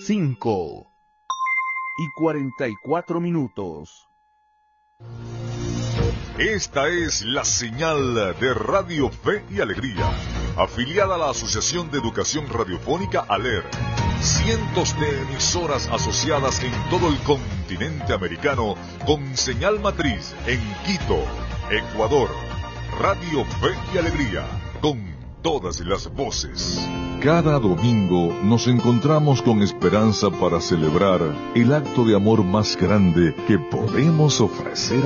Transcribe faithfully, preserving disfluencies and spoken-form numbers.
cinco y cuarenta y cuatro minutos. Esta es la señal de Radio Fe y Alegría, afiliada a la Asociación de Educación Radiofónica ALER. Cientos de emisoras asociadas en todo el continente americano con señal matriz en Quito, Ecuador. Radio Fe y Alegría, con todas las voces. Cada domingo nos encontramos con esperanza para celebrar el acto de amor más grande que podemos ofrecer